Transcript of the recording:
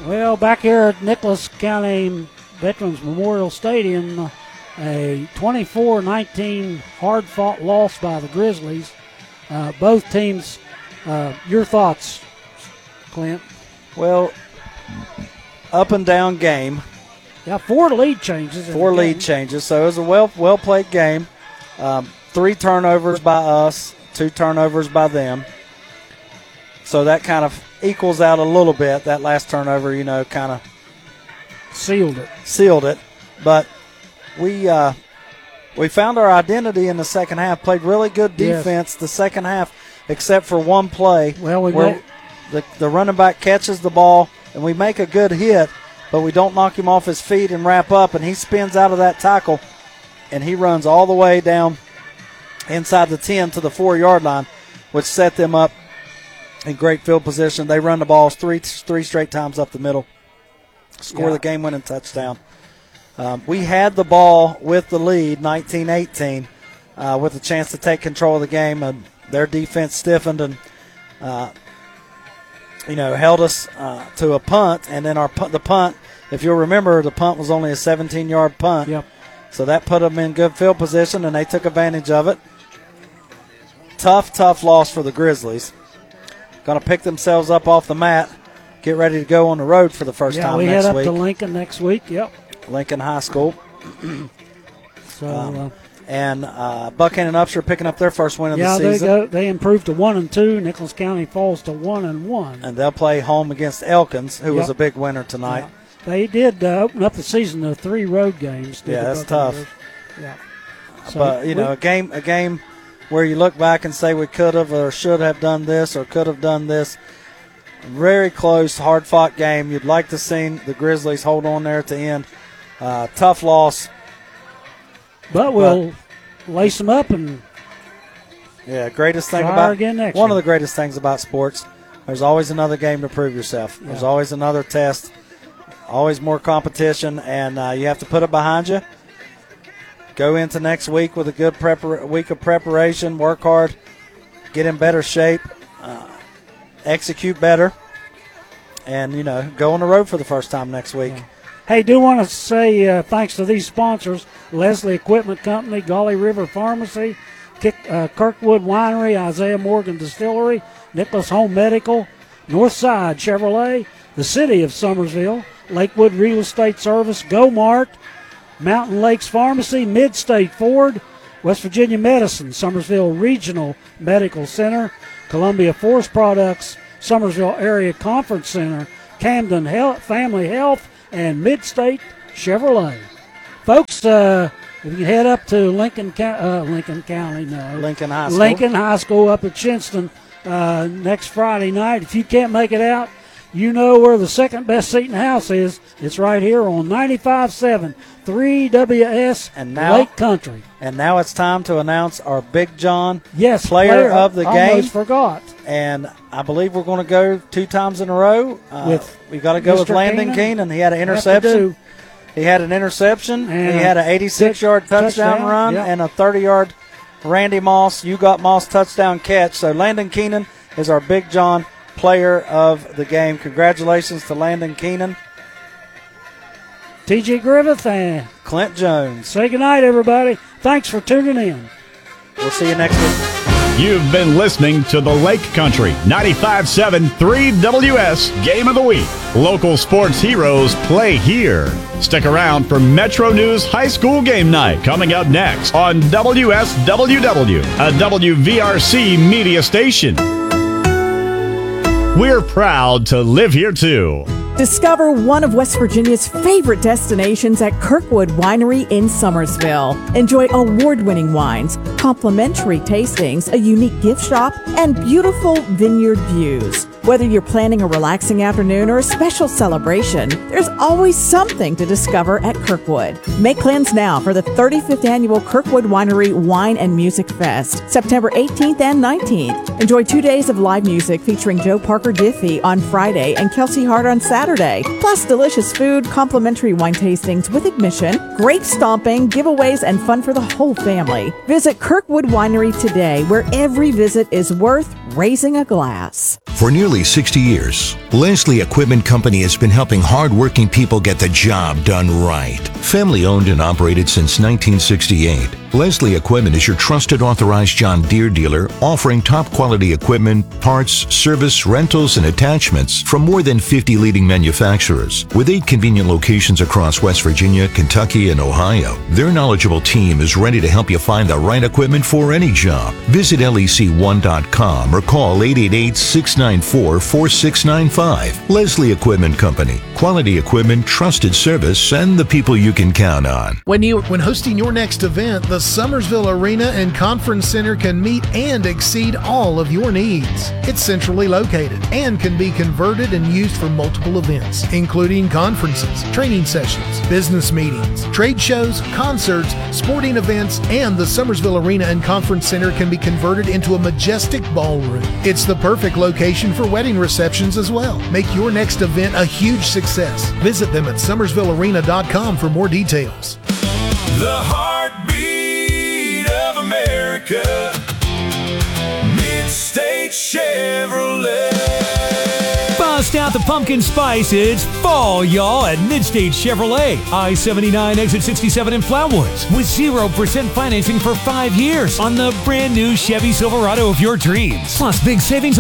Well, back here at Nicholas County Veterans Memorial Stadium, a 24-19 hard-fought loss by the Grizzlies. Both teams, your thoughts, Clint? Well, up and down game. Yeah, 4 lead changes. Four lead changes, so it was a well-played game. 3 turnovers by us, 2 turnovers by them. So that kind of equals out a little bit. That last turnover, kind of sealed it. But we found our identity in the second half. Played really good defense the second half, except for one play where the running back catches the ball and we make a good hit, but we don't knock him off his feet and wrap up, and he spins out of that tackle and he runs all the way down inside the 10 to the 4-yard line, which set them up in great field position. They run the balls three straight times up the middle, score the game-winning touchdown. We had the ball with the lead, 19-18, with a chance to take control of the game. And their defense stiffened and, held us to a punt. And then the punt, if you'll remember, the punt was only a 17-yard punt. Yep. So that put them in good field position, and they took advantage of it. Tough loss for the Grizzlies. Going to pick themselves up off the mat, get ready to go on the road for the first time next week. Yeah, we head up to Lincoln next week, Lincoln High School. So, and Buchanan Upshur picking up their first win of the season. Yeah, they improved to 1-2. Nicholas County falls to 1-1. And they'll play home against Elkins, who was a big winner tonight. Yeah. They did open up the season to 3 road games. Yeah, that's tough. Yeah. So but, a game where you look back and say we could have or should have done this or could have done this. Very close, hard-fought game. You'd like to see the Grizzlies hold on there at the end. Tough loss. But we'll lace them up and greatest thing about one of the greatest things about sports, there's always another game to prove yourself. Yeah. There's always another test, always more competition, and you have to put it behind you. Go into next week with a good week of preparation, work hard, get in better shape, execute better, and, go on the road for the first time next week. Yeah. Hey, do want to say thanks to these sponsors: Leslie Equipment Company, Gauley River Pharmacy, Kirkwood Winery, Isaiah Morgan Distillery, Nicholas Home Medical, Northside Chevrolet, the City of Summersville, Lakewood Real Estate Service, GoMart, Mountain Lakes Pharmacy, Mid-State Ford, West Virginia Medicine, Summersville Regional Medical Center, Columbia Forest Products, Summersville Area Conference Center, Camden Family Health, and Mid-State Chevrolet. Folks, if you can head up to Lincoln High School up at Chinston next Friday night. If you can't make it out, you know where the second best seat in the house is. It's right here on 95.7 3WS and now, Lake Country. And now it's time to announce our Big John player of the game. Almost forgot. And I believe we're going to go 2 times in a row. We got to go with Landon Keenan. He had an interception. He had an interception. And he had an 86-yard touchdown run and a 30-yard Randy Moss, Moss touchdown catch. So Landon Keenan is our Big John player of the game. Congratulations to Landon Keenan. T.J. Griffith and Clint Jones. Say goodnight, everybody. Thanks for tuning in. We'll see you next week. You've been listening to the Lake Country 95.7 3WS Game of the Week. Local sports heroes play here. Stick around for Metro News High School Game Night coming up next on WSWW, a WVRC media station. We're proud to live here too. Discover one of West Virginia's favorite destinations at Kirkwood Winery in Summersville. Enjoy award-winning wines, complimentary tastings, a unique gift shop, and beautiful vineyard views. Whether you're planning a relaxing afternoon or a special celebration, there's always something to discover at Kirkwood. Make plans now for the 35th Annual Kirkwood Winery Wine and Music Fest, September 18th and 19th. Enjoy 2 days of live music featuring Joe Parker Diffie on Friday and Kelsey Hart on Saturday, plus delicious food, complimentary wine tastings with admission, grape stomping, giveaways, and fun for the whole family. Visit Kirkwood Winery today, where every visit is worth raising a glass. For nearly 60 years, Leslie Equipment Company has been helping hard-working people get the job done right. Family owned and operated since 1968, Leslie Equipment is your trusted authorized John Deere dealer, offering top quality equipment, parts, service, rentals, and attachments from more than 50 leading manufacturers. With 8 convenient locations across West Virginia, Kentucky, and Ohio, their knowledgeable team is ready to help you find the right equipment for any job. Visit lec1.com or call 888-694-4695. Leslie Equipment Company. Quality equipment, trusted service, and the people you can count on. When hosting your next event, the Summersville Arena and Conference Center can meet and exceed all of your needs. It's centrally located and can be converted and used for multiple events, including conferences, training sessions, business meetings, trade shows, concerts, sporting events, and the Summersville Arena and Conference Center can be converted into a majestic ballroom. It's the perfect location for wedding receptions as well. Make your next event a huge success. Visit them at summersvillearena.com for more details. The heartbeat of America, Mid-State Chevrolet. Bust out the pumpkin spice. It's fall, y'all, at Mid-State Chevrolet. I-79 exit 67 in Flatwoods with 0% financing for 5 years on the brand new Chevy Silverado of your dreams. Plus big savings